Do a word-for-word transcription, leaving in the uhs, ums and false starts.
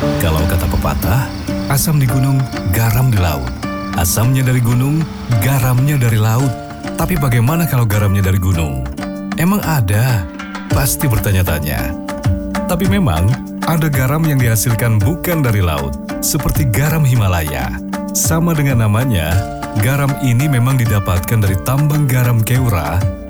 Kalau kata pepatah, asam di gunung, garam di laut. Asamnya dari gunung, garamnya dari laut. Tapi bagaimana kalau garamnya dari gunung? Emang ada? Pasti bertanya-tanya. Tapi memang ada garam yang dihasilkan bukan dari laut, seperti garam Himalaya. Sama dengan namanya, garam ini memang didapatkan dari tambang garam Keura